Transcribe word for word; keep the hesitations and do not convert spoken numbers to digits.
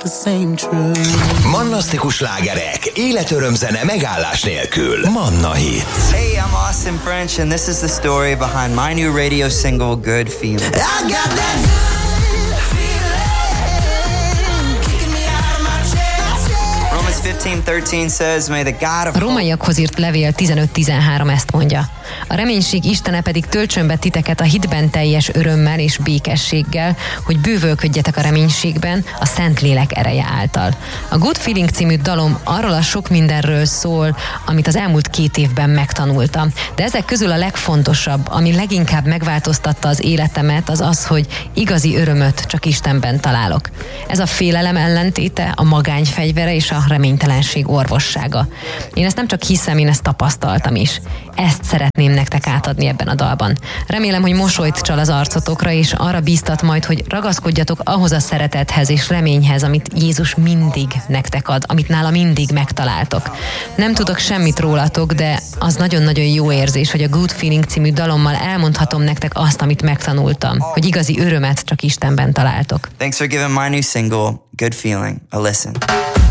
the same truth. Mannasztikus slágerek, életörömzene megállás nélkül. Manna Hits. Hey, I'm Austin French and this is the story behind my new radio single, Good Feeling. I got that good feeling, kicking me out of my chair. Romans fifteen thirteen says, may the God of A rómaiakhoz írt levél tizenöt tizenhárom ezt mondja. A reménység Istene pedig töltsön be titeket a hitben teljes örömmel és békességgel, hogy bővölködjetek a reménységben a Szentlélek ereje által. A Good Feeling című dalom arról a sok mindenről szól, amit az elmúlt két évben megtanultam. De ezek közül a legfontosabb, ami leginkább megváltoztatta az életemet, az az, hogy igazi örömöt csak Istenben találok. Ez a félelem ellentéte, a magány fegyvere és a reménytelenség orvossága. Én ezt nem csak hiszem, én ezt tapasztaltam is. Ezt szeretném nektek átadni ebben a dalban. Remélem, hogy mosolyt csal az arcotokra, és arra bíztat majd, hogy ragaszkodjatok ahhoz a szeretethez és reményhez, amit Jézus mindig nektek ad, amit nála mindig megtaláltok. Nem tudok semmit rólatok, de az nagyon-nagyon jó érzés, hogy a Good Feeling című dalommal elmondhatom nektek azt, amit megtanultam, hogy igazi örömet csak Istenben találtok. Thanks for giving my new single, Good Feeling, a listen.